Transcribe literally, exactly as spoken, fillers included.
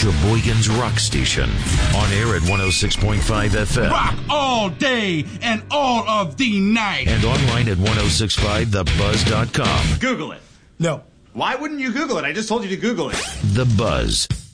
Sheboygan's rock station. On air at one oh six point five F M. Rock all day and all of the night. And online at ten sixty-five the buzz dot com. Google it. No. Why wouldn't you Google it? I just told you to Google it. The Buzz.